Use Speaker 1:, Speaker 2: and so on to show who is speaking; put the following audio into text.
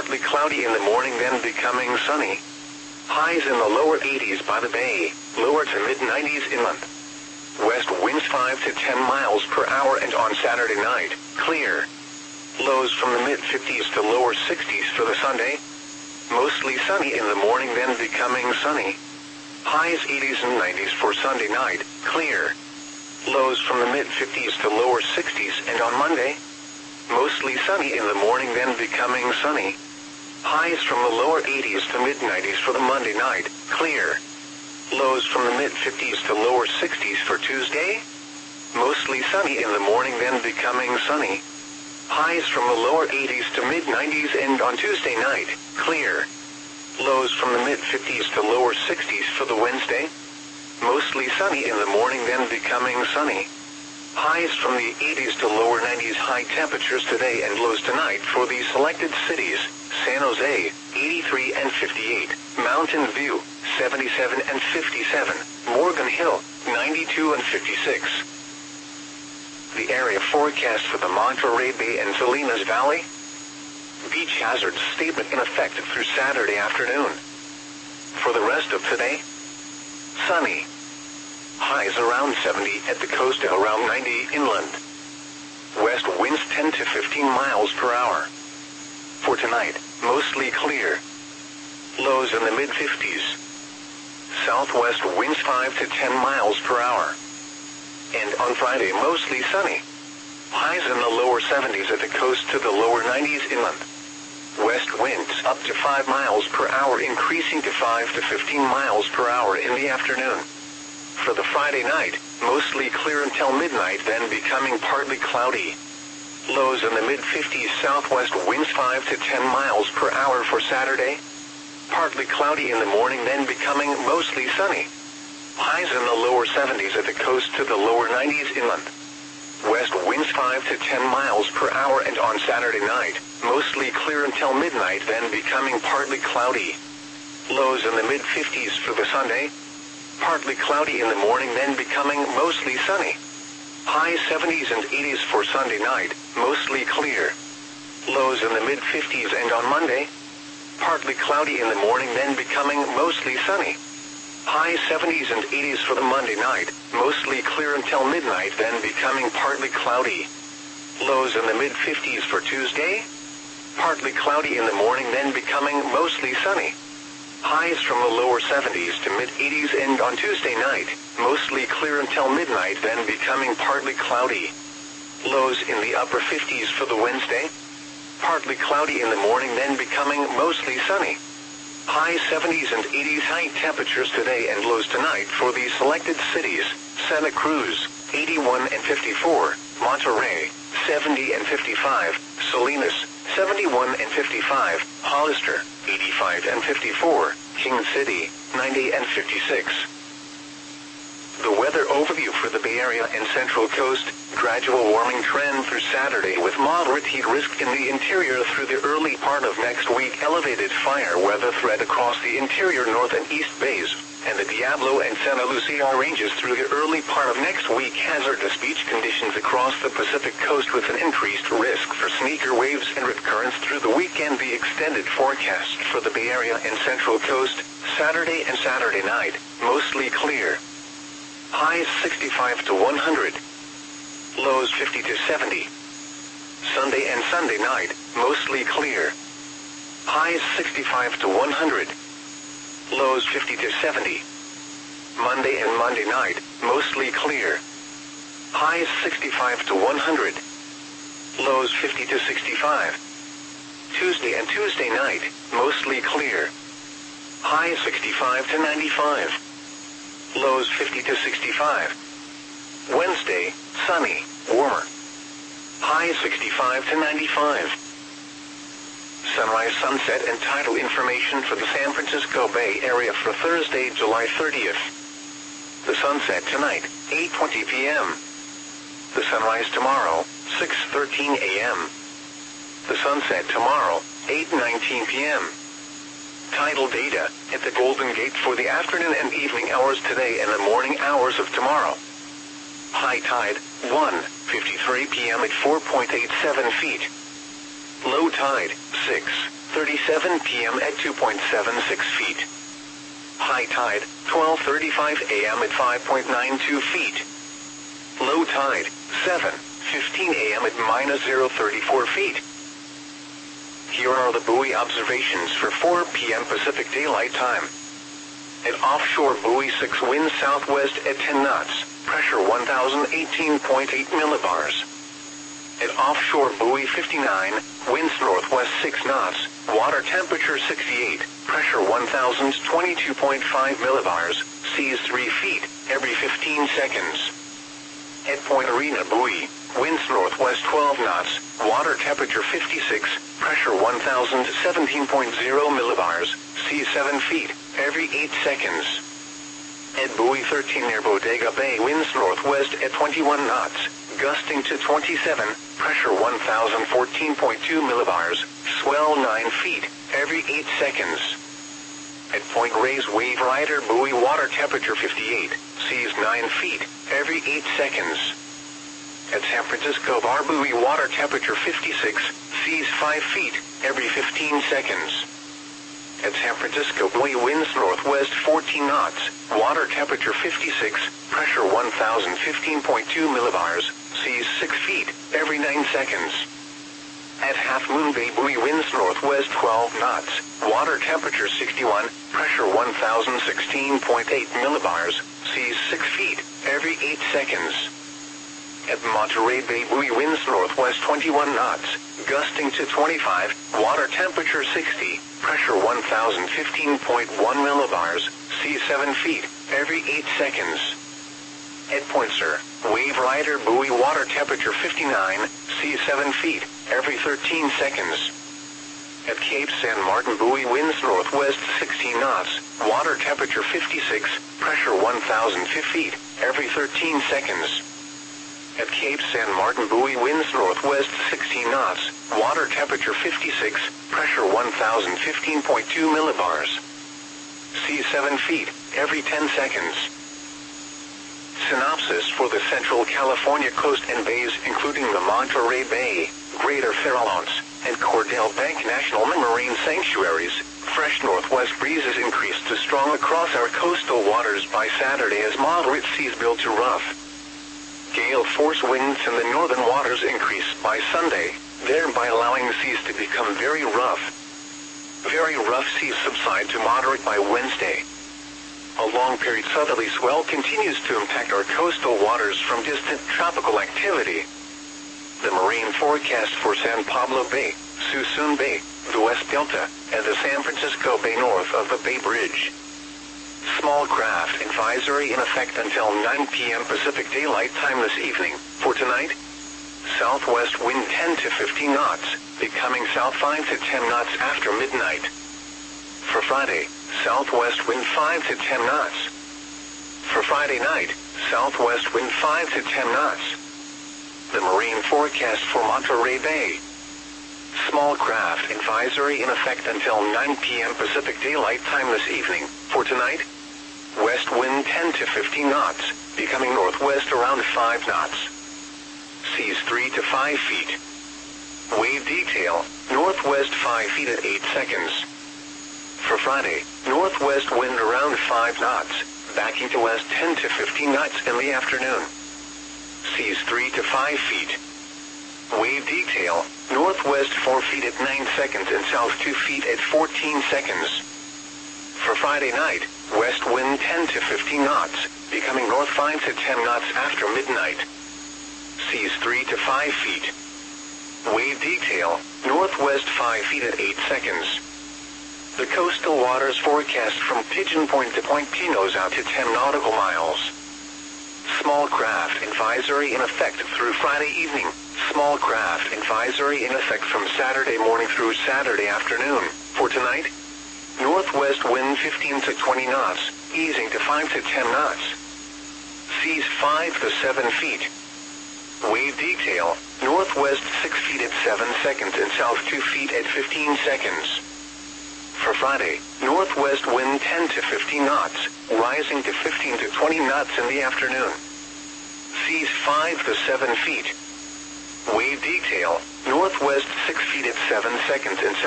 Speaker 1: partly cloudy in the morning, then becoming sunny. Highs in the lower 80s by the bay, lower to mid-90s inland. West winds 5 to 10 miles per hour, and on Saturday night, clear. Lows from the mid-50s to lower 60s for the Sunday. Mostly sunny in the morning, then becoming sunny. Highs 80s and 90s for Sunday night, clear. Lows from the mid-50s to lower 60s, and on Monday, mostly sunny in the morning, then becoming sunny. Highs from the lower 80s to mid-90s for the Monday night, clear. Lows from the mid-50s to lower 60s for Tuesday. Mostly sunny in the morning, then becoming sunny. Highs from the lower 80s to mid-90s, and on Tuesday night, clear. Lows from the mid-50s to lower 60s for the Wednesday. Mostly sunny in the morning, then becoming sunny. Highs from the 80s to lower 90s. High temperatures today and lows tonight for the selected cities: San Jose, 83 and 58, Mountain View, 77 and 57, Morgan Hill, 92 and 56. The area forecast for the Monterey Bay and Salinas Valley. Beach hazard statement in effect through Saturday afternoon. For the rest of today, sunny. Highs around 70 at the coast and around 90 inland. West winds 10 to 15 miles per hour. For tonight, mostly clear. Lows in the mid-50s. Southwest winds 5 to 10 miles per hour. And on Friday, mostly sunny. Highs in the lower 70s at the coast to the lower 90s inland. West winds up to 5 miles per hour, increasing to 5 to 15 miles per hour in the afternoon. For the Friday night, mostly clear until midnight, then becoming partly cloudy. Lows in the mid-50s. Southwest winds 5 to 10 miles per hour for Saturday. Partly cloudy in the morning, then becoming mostly sunny. Highs in the lower 70s at the coast to the lower 90s inland. West winds 5 to 10 miles per hour, and on Saturday night, mostly clear until midnight, then becoming partly cloudy. Lows in the mid-50s for the Sunday. Partly cloudy in the morning, then becoming mostly sunny. High 70s and 80s for Sunday night, mostly clear. Lows in the mid-50s, and on Monday, partly cloudy in the morning, then becoming mostly sunny. High 70s and 80s for the Monday night, mostly clear until midnight, then becoming partly cloudy. Lows in the mid-50s for Tuesday. Partly cloudy in the morning, then becoming mostly sunny. Highs from the lower 70s to mid-80s, and on Tuesday night, mostly clear until midnight, then becoming partly cloudy. Lows in the upper 50s for the Wednesday. Partly cloudy in the morning, then becoming mostly sunny. High 70s and 80s. High temperatures today and lows tonight for the selected cities: Santa Cruz, 81 and 54, Monterey, 70 and 55, Salinas, 71 and 55, Hollister, 85 and 54, King City, 90 and 56. The weather overview for the Bay Area and Central Coast: gradual warming trend through Saturday with moderate heat risk in the interior through the early part of next week. Elevated fire weather threat across the interior North and East Bays and the Diablo and Santa Lucia ranges through the early part of next week. Hazardous beach conditions across the Pacific coast with an increased risk for sneaker waves and rip currents through the weekend. The extended forecast for the Bay Area and Central Coast: Saturday and Saturday night, mostly clear. Highs 65 to 100. Lows 50 to 70. Sunday and Sunday night, mostly clear. Highs 65 to 100. Lows 50 to 70. Monday and Monday night, mostly clear. Highs 65 to 100. Lows 50 to 65. Tuesday and Tuesday night, mostly clear. Highs 65 to 95. Lows 50 to 65. Wednesday, sunny, warmer. Highs 65 to 95. Sunrise, sunset, and tidal information for the San Francisco Bay Area for Thursday, July 30th. The sunset tonight, 8:20 p.m. The sunrise tomorrow, 6:13 a.m. The sunset tomorrow, 8:19 p.m. Tidal data at the Golden Gate for the afternoon and evening hours today and the morning hours of tomorrow. High tide, 1:53 p.m. at 4.87 feet. Low tide, 6:30 6:37 p.m. at 2.76 feet. High tide, 12:35 a.m. at 5.92 feet. Low tide, 7:15 a.m. at -0.34 feet. Here are the buoy observations for 4 p.m. Pacific Daylight Time. At offshore buoy 6, wind southwest at 10 knots, pressure 1018.8 millibars. At offshore buoy 59, winds northwest 6 knots, water temperature 68, pressure 1022.5 millibars, seas 3 feet, every 15 seconds. At Point Arena buoy, winds northwest 12 knots, water temperature 56, pressure 1017.0 millibars, seas 7 feet, every 8 seconds. At buoy 13 near Bodega Bay, winds northwest at 21 knots, gusting to 27, pressure 1014.2 millibars, swell 9 feet, every 8 seconds. At Point Reyes Wave Rider buoy, water temperature 58, seas 9 feet, every 8 seconds. At San Francisco Bar buoy, water temperature 56, seas 5 feet, every 15 seconds. At San Francisco buoy, winds northwest 14 knots, water temperature 56, pressure 1015.2 millibars, seas 6 feet, every 9 seconds. At Half Moon Bay buoy, winds northwest 12 knots, water temperature 61, pressure 1016.8 millibars, seas 6 feet, every 8 seconds. At Monterey Bay buoy, winds northwest 21 knots, gusting to 25, water temperature 60, pressure 1015.1 millibars, seas 7 feet, every 8 seconds. At Point Sur, Wave Rider buoy, water temperature 59, seas 7 feet, every 13 seconds. At Cape San Martin buoy, winds northwest 16 knots, water temperature 56, pressure 1000 feet, every 13 seconds. At Cape San Martin buoy, winds northwest 16 knots, water temperature 56, pressure 1015.2 millibars. Seas 7 feet, every 10 seconds. Synopsis for the Central California coast and bays, including the Monterey Bay, Greater Farallones, and Cordell Bank National Marine Sanctuaries. Fresh northwest breezes increase to strong across our coastal waters by Saturday as moderate seas build to rough. Gale force winds in the northern waters increase by Sunday, thereby allowing the seas to become very rough. Very rough seas subside to moderate by Wednesday. A long-period southerly swell continues to impact our coastal waters from distant tropical activity. The marine forecast for San Pablo Bay, Suisun Bay, the West Delta, and the San Francisco Bay north of the Bay Bridge. Small craft advisory in effect until 9 p.m. Pacific Daylight Time this evening. For tonight, southwest wind 10 to 15 knots, becoming south 5 to 10 knots after midnight. For Friday, southwest wind 5 to 10 knots. For Friday night, southwest wind 5 to 10 knots. The marine forecast for Monterey Bay. Small craft advisory in effect until 9 p.m. Pacific Daylight Time this evening. For tonight, west wind 10 to 15 knots, becoming northwest around 5 knots. Seas 3 to 5 feet. Wave detail, northwest 5 feet at 8 seconds. For Friday, northwest wind around 5 knots, backing to west 10 to 15 knots in the afternoon. Seas 3 to 5 feet. Wave detail, northwest 4 feet at 9 seconds and south 2 feet at 14 seconds. For Friday night, west wind 10 to 15 knots, becoming north 5 to 10 knots after midnight. Seas 3 to 5 feet. Wave detail, northwest 5 feet at 8 seconds. The coastal waters forecast from Pigeon Point to Point Pinos out to 10 nautical miles. Small craft advisory in effect through Friday evening. Small craft advisory in effect from Saturday morning through Saturday afternoon. For tonight, northwest wind 15 to 20 knots, easing to 5 to 10 knots. Seas 5 to 7 feet. Wave detail, northwest 6 feet at 7 seconds and south 2 feet at 15 seconds. For Friday, northwest wind 10 to 15 knots, rising to 15 to 20 knots in the afternoon. Seas 5 to 7 feet. Wave detail, northwest 6 feet at 7 seconds and south